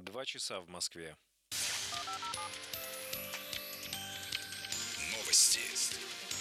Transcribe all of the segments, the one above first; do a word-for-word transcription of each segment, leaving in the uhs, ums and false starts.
Два часа в Москве. Новости.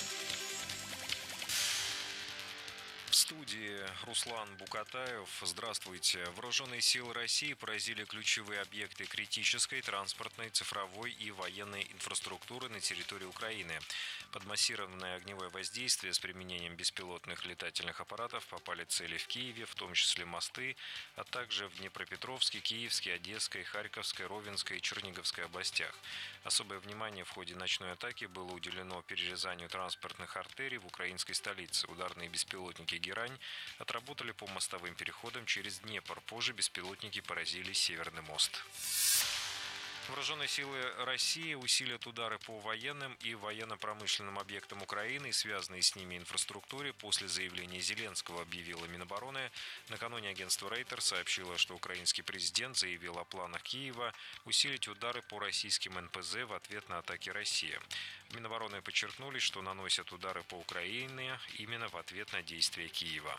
В студии Руслан Букатаев. Здравствуйте. Вооруженные силы России поразили ключевые объекты критической, транспортной, цифровой и военной инфраструктуры на территории Украины. Под массированное огневое воздействие с применением беспилотных летательных аппаратов попали цели в Киеве, в том числе мосты, а также в Днепропетровске, Киевской, Одесской, Харьковской, Ровенской и Черниговской областях. Особое внимание в ходе ночной атаки было уделено перерезанию транспортных артерий в украинской столице. Ударные беспилотники «Герань» отработали по мостовым переходам через Днепр. Позже беспилотники поразили Северный мост. Вооруженные силы России усилят удары по военным и военно-промышленным объектам Украины и связанной с ними инфраструктуре после заявления Зеленского, объявила Минобороны. Накануне агентство Рейтер сообщило, что украинский президент заявил о планах Киева усилить удары по российским эн пэ зэ в ответ на атаки России. В Минобороны подчеркнули, что наносят удары по Украине именно в ответ на действия Киева.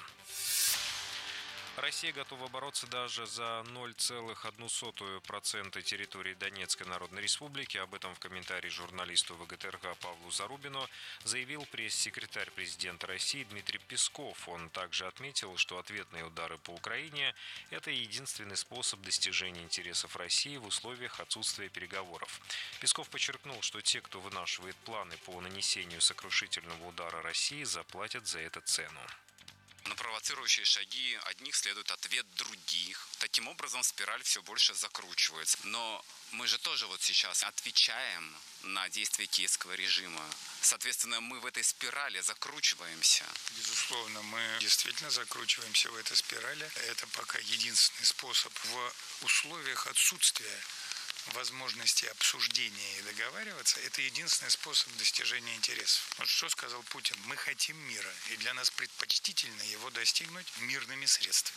Россия готова бороться даже за ноль целых одну сотую процента территории Донецкой Народной Республики. Об этом в комментарии журналисту вэ гэ тэ эр гэ Павлу Зарубину заявил пресс-секретарь президента России Дмитрий Песков. Он также отметил, что ответные удары по Украине – это единственный способ достижения интересов России в условиях отсутствия переговоров. Песков подчеркнул, что те, кто вынашивает планы по нанесению сокрушительного удара России, заплатят за это цену. На провоцирующие шаги одних следует ответ других. Таким образом спираль все больше закручивается. Но мы же тоже вот сейчас отвечаем на действия киевского режима. Соответственно, мы в этой спирали закручиваемся. Безусловно, мы действительно закручиваемся в этой спирали. Это пока единственный способ в условиях отсутствия возможности обсуждения и договариваться, это единственный способ достижения интересов. Вот что сказал Путин: мы хотим мира, и для нас предпочтительно его достигнуть мирными средствами.